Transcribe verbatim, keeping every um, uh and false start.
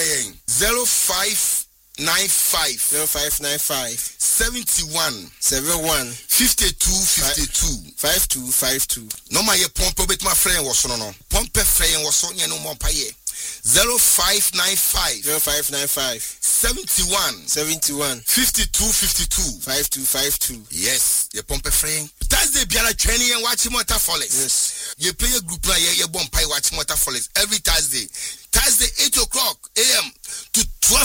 Frayen zero five nine five zero five nine five seventy-one seventy-one fifty-two fifty-two five two five two. No my pompe bet my friend was no no. Pompe Frayen was on no more paye. zero five nine five zero five nine five seventy-one seventy-one fifty-two fifty-two five two five two. Yes, ye pompe Frayen. Thursday biara training and watching Waterfalls. Yes. You play a group like ye bomb pie watching Waterfalls every Thursday. Thursday eight o'clock A M to twelve